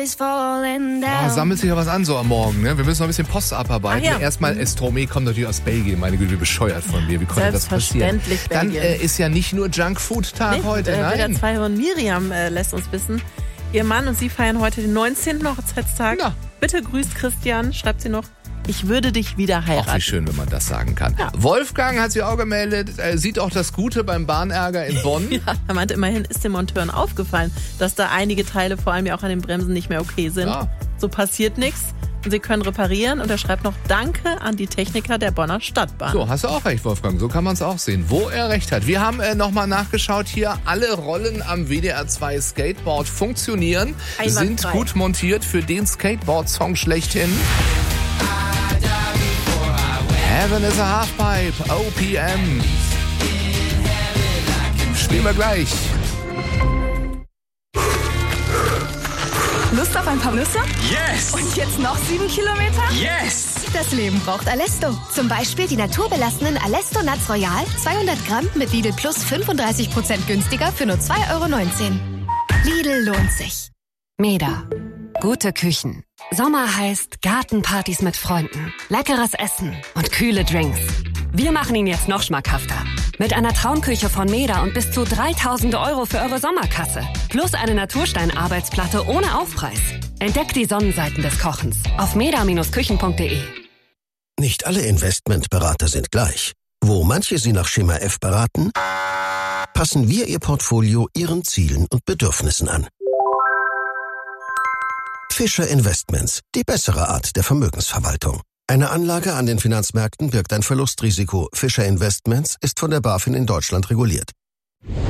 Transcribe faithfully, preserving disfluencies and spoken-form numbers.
Oh, sammelt sich ja was an so am Morgen, ne? Wir müssen noch ein bisschen Post abarbeiten. Ja. Erstmal, Estromé kommt natürlich aus Belgien. Meine Güte, wie bescheuert von mir. Wie konnte das passieren? Selbstverständlich Dann Belgien. äh, ist ja nicht nur Junkfood-Tag Nee, heute, äh, nein. Bilder zwei von Miriam äh, lässt uns wissen, ihr Mann und sie feiern heute den neunzehnten Hochzeitstag. Na. Bitte grüßt Christian, schreibt sie noch. Ich würde dich wieder heiraten. Ach, wie schön, wenn man das sagen kann. Ja. Wolfgang hat sich auch gemeldet, er sieht auch das Gute beim Bahnärger in Bonn. Ja, er meinte, immerhin ist den Monteuren aufgefallen, dass da einige Teile, vor allem ja auch an den Bremsen, nicht mehr okay sind. Ja. So passiert nichts und sie können reparieren. Und er schreibt noch Danke an die Techniker der Bonner Stadtbahn. So, hast du auch recht, Wolfgang. So kann man es auch sehen, wo er recht hat. Wir haben äh, nochmal nachgeschaut hier. Alle Rollen am W D R zwei Skateboard funktionieren, Einwandfrei. sind gut montiert für den Skateboard-Song schlechthin. Heaven is a Halfpipe, O P M. Spielen wir gleich. Lust auf ein paar Nüsse? Yes! Und jetzt noch sieben Kilometer? Yes! Das Leben braucht Alesto. Zum Beispiel die naturbelassenen Alesto Nuts Royal, zweihundert Gramm mit Lidl Plus fünfunddreißig Prozent günstiger für nur zwei Euro neunzehn. Lidl lohnt sich. Meda. Gute Küchen. Sommer heißt Gartenpartys mit Freunden, leckeres Essen und kühle Drinks. Wir machen ihn jetzt noch schmackhafter. Mit einer Traumküche von Meda und bis zu dreitausend Euro für eure Sommerkasse. Plus eine Naturstein-Arbeitsplatte ohne Aufpreis. Entdeckt die Sonnenseiten des Kochens auf meda Bindestrich küchen punkt de. Nicht alle Investmentberater sind gleich. Wo manche Sie nach Schema F beraten, passen wir Ihr Portfolio Ihren Zielen und Bedürfnissen an. Fischer Investments, die bessere Art der Vermögensverwaltung. Eine Anlage an den Finanzmärkten birgt ein Verlustrisiko. Fischer Investments ist von der BaFin in Deutschland reguliert.